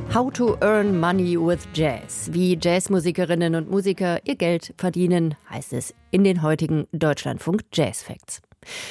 How to earn money with Jazz. Wie Jazzmusikerinnen und Musiker ihr Geld verdienen, heißt es in den heutigen Deutschlandfunk Jazz Facts.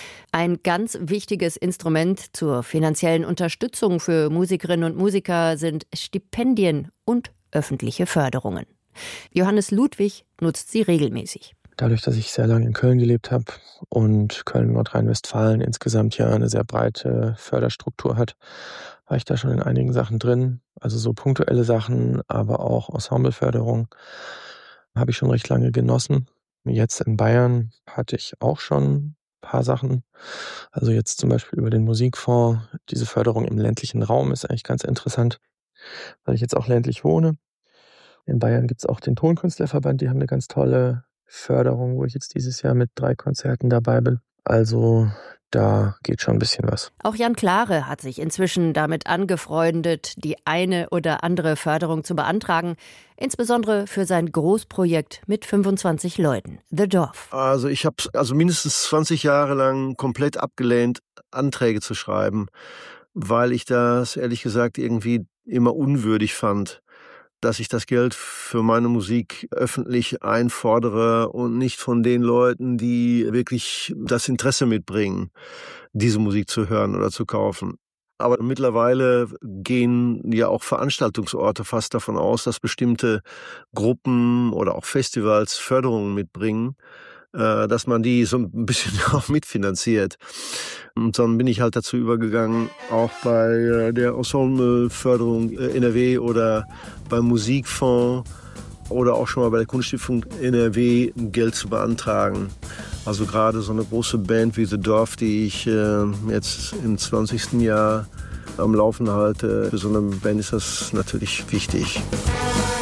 Ein ganz wichtiges Instrument zur finanziellen Unterstützung für Musikerinnen und Musiker sind Stipendien und öffentliche Förderungen. Johannes Ludwig nutzt sie regelmäßig. Dadurch, dass ich sehr lange in Köln gelebt habe und Köln-Nordrhein-Westfalen insgesamt ja eine sehr breite Förderstruktur hat, war ich da schon in einigen Sachen drin. Also so punktuelle Sachen, aber auch Ensembleförderung habe ich schon recht lange genossen. Jetzt in Bayern hatte ich auch schon ein paar Sachen. Also jetzt zum Beispiel über den Musikfonds. Diese Förderung im ländlichen Raum ist eigentlich ganz interessant, weil ich jetzt auch ländlich wohne. In Bayern gibt es auch den Tonkünstlerverband, die haben eine ganz tolle Förderung, wo ich jetzt dieses Jahr mit 3 Konzerten dabei bin. Also da geht schon ein bisschen was. Auch Jan Klare hat sich inzwischen damit angefreundet, die eine oder andere Förderung zu beantragen, insbesondere für sein Großprojekt mit 25 Leuten, The Dorf. Also ich habe mindestens 20 Jahre lang komplett abgelehnt, Anträge zu schreiben, weil ich das ehrlich gesagt irgendwie immer unwürdig fand, dass ich das Geld für meine Musik öffentlich einfordere und nicht von den Leuten, die wirklich das Interesse mitbringen, diese Musik zu hören oder zu kaufen. Aber mittlerweile gehen ja auch Veranstaltungsorte fast davon aus, dass bestimmte Gruppen oder auch Festivals Förderungen mitbringen, dass man die so ein bisschen auch mitfinanziert. Und dann bin ich halt dazu übergegangen, auch bei der Ensembleförderung NRW oder beim Musikfonds oder auch schon mal bei der Kunststiftung NRW Geld zu beantragen. Also gerade so eine große Band wie The Dorf, die ich jetzt im 20. Jahr am Laufen halte, für so eine Band ist das natürlich wichtig.